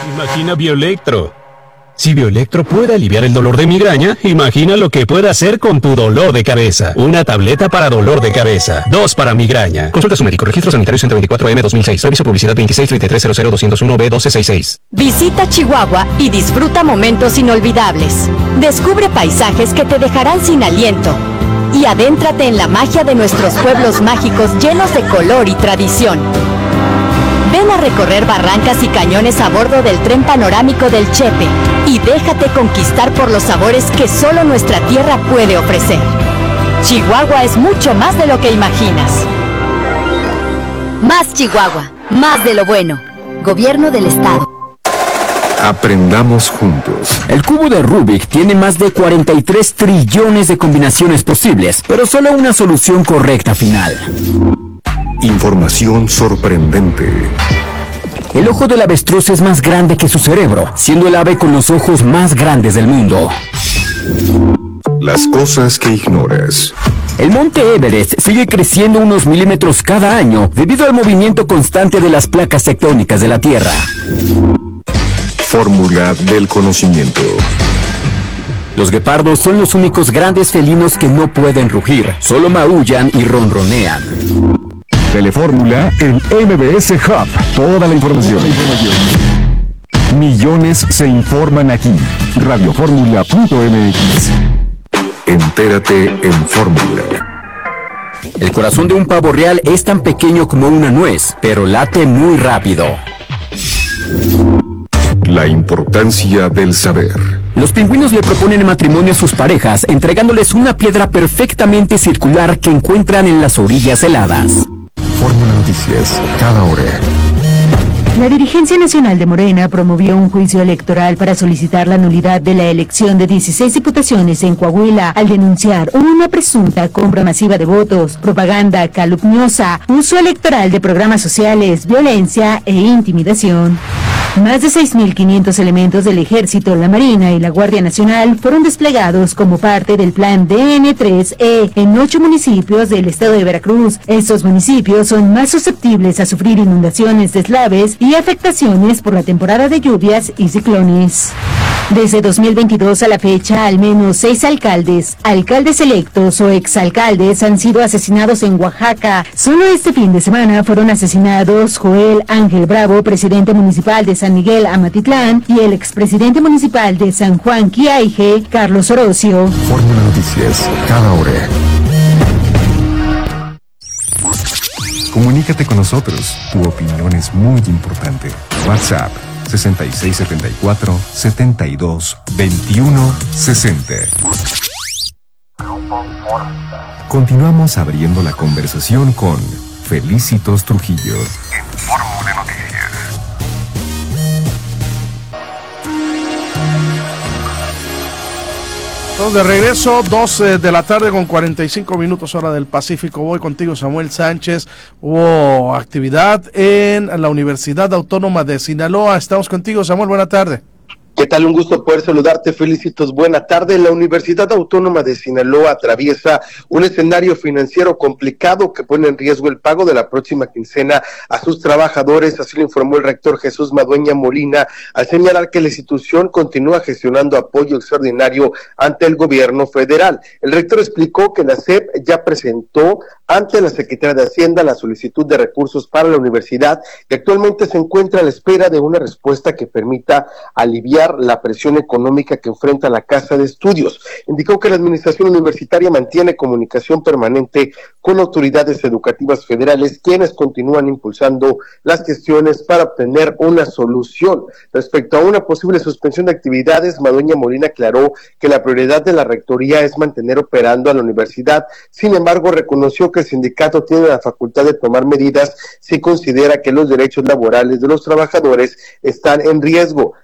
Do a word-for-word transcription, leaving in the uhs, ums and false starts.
Imagina Bioelectro. Si Bioelectro puede aliviar el dolor de migraña, imagina lo que puede hacer con tu dolor de cabeza. Una tableta para dolor de cabeza, dos para migraña. Consulta a su médico. Registro Sanitario ciento veinticuatro M dos mil seis. Servicio Publicidad veintiséis treinta y tres cero cero doscientos uno B doce sesenta y seis. Visita Chihuahua y disfruta momentos inolvidables. Descubre paisajes que te dejarán sin aliento. Y adéntrate en la magia de nuestros pueblos mágicos llenos de color y tradición. Ven a recorrer barrancas y cañones a bordo del tren panorámico del Chepe y déjate conquistar por los sabores que solo nuestra tierra puede ofrecer. Chihuahua es mucho más de lo que imaginas. Más Chihuahua, más de lo bueno. Gobierno del Estado. Aprendamos juntos. El cubo de Rubik tiene más de cuarenta y tres trillones de combinaciones posibles, pero solo una solución correcta final. Información sorprendente. El ojo del avestruz es más grande que su cerebro, siendo el ave con los ojos más grandes del mundo. Las cosas que ignoras. El monte Everest sigue creciendo unos milímetros cada año debido al movimiento constante de las placas tectónicas de la Tierra. Fórmula del conocimiento. Los guepardos son los únicos grandes felinos que no pueden rugir, solo maullan y ronronean. Telefórmula en M B S Hub. Toda la información. Millones se informan aquí. Radioformula punto m x. Entérate en Fórmula. El corazón de un pavo real es tan pequeño como una nuez, pero late muy rápido. La importancia del saber. Los pingüinos le proponen matrimonio a sus parejas, entregándoles una piedra perfectamente circular que encuentran en las orillas heladas. Fórmula Noticias, cada hora. La dirigencia nacional de Morena promovió un juicio electoral para solicitar la nulidad de la elección de dieciséis diputaciones en Coahuila al denunciar una presunta compra masiva de votos, propaganda calumniosa, uso electoral de programas sociales, violencia e intimidación. Más de seis mil quinientos elementos del Ejército, la Marina y la Guardia Nacional fueron desplegados como parte del Plan D N tres E en ocho municipios del estado de Veracruz. Estos municipios son más susceptibles a sufrir inundaciones, deslaves y afectaciones por la temporada de lluvias y ciclones. Desde dos mil veintidós a la fecha, al menos seis alcaldes, alcaldes electos o exalcaldes han sido asesinados en Oaxaca. Solo este fin de semana fueron asesinados Joel Ángel Bravo, presidente municipal de San Miguel Amatitlán, y el expresidente municipal de San Juan Quiaije, Carlos Orocio. Fórmula Noticias, cada hora. Comunícate con nosotros. Tu opinión es muy importante. WhatsApp sesenta y seis setenta y cuatro, setenta y dos, veintiuno, sesenta. Continuamos abriendo la conversación con Felicitos Trujillo en Fórmula Noticias. De regreso, doce de la tarde con cuarenta y cinco minutos hora del Pacífico. Voy contigo, Samuel Sánchez. Hubo actividad en la Universidad Autónoma de Sinaloa. Estamos contigo, Samuel, buena tarde. ¿Qué tal? Un gusto poder saludarte, Felicitos. Buena tarde. La Universidad Autónoma de Sinaloa atraviesa un escenario financiero complicado que pone en riesgo el pago de la próxima quincena a sus trabajadores. Así lo informó el rector Jesús Madueña Molina al señalar que la institución continúa gestionando apoyo extraordinario ante el gobierno federal. El rector explicó que la S E P ya presentó ante la Secretaría de Hacienda la solicitud de recursos para la universidad y actualmente se encuentra a la espera de una respuesta que permita aliviar la presión económica que enfrenta la Casa de Estudios. Indicó que la administración universitaria mantiene comunicación permanente con autoridades educativas federales, quienes continúan impulsando las gestiones para obtener una solución. Respecto a una posible suspensión de actividades, Madueña Molina aclaró que la prioridad de la rectoría es mantener operando a la universidad. Sin embargo, reconoció que el sindicato tiene la facultad de tomar medidas si considera que los derechos laborales de los trabajadores están en riesgo.